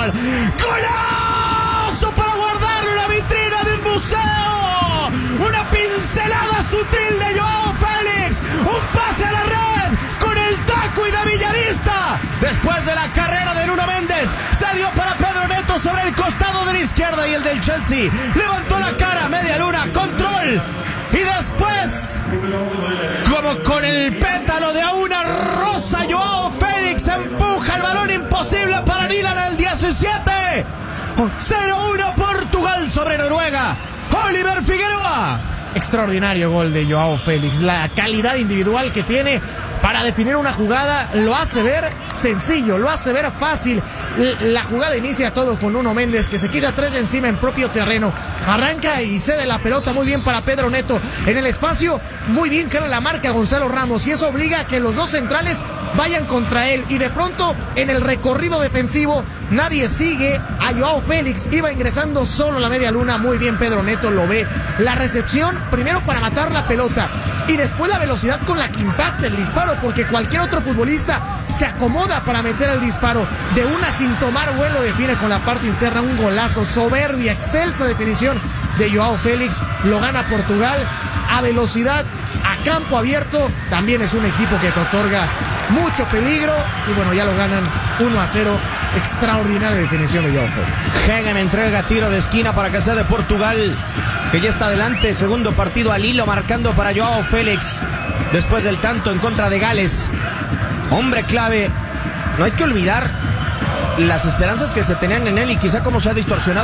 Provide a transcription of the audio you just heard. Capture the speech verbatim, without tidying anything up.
Portugal. ¡Golazo para guardarlo en la vitrina del museo! Una pincelada sutil de Joao Félix. Un pase a la red con el taco y de villarista. Después de la carrera de Nuno Méndez, se dio para Pedro Neto sobre el costado de la izquierda y el del Chelsea. Levantó la cara, media luna, control. Y después, como con el pétalo de una rosa, Joao Félix empuja el balón imposible para Nilan al diecisiete. cero uno Portugal sobre Noruega. Oliver Figueroa. Extraordinario gol de Joao Félix. La calidad individual que tiene para definir una jugada lo hace ver sencillo, lo hace ver fácil. La jugada inicia todo con Nuno Méndez, que se quita tres de encima en propio terreno. Arranca y cede la pelota muy bien para Pedro Neto. En el espacio, muy bien que la marca Gonzalo Ramos, y eso obliga a que los dos centrales vayan contra él. Y de pronto, en el recorrido defensivo, nadie sigue a Joao Félix. Iba ingresando solo la media luna. Muy bien, Pedro Neto lo ve. La recepción, primero para matar la pelota, y después la velocidad con la que impacta el disparo, porque cualquier otro futbolista se acomoda para meter el disparo. De una, sin tomar vuelo, define con la parte interna. Un golazo, soberbia, excelsa definición de Joao Félix. Lo gana Portugal a velocidad, a campo abierto. También es un equipo que te otorga mucho peligro. Y bueno, ya lo ganan uno a cero. Extraordinaria definición de Joao Félix. Hegem entrega tiro de esquina para que sea de Portugal, que ya está adelante. Segundo partido al hilo, marcando para Joao Félix después del tanto en contra de Gales. Hombre clave. No hay que olvidar las esperanzas que se tenían en él y quizá cómo se ha distorsionado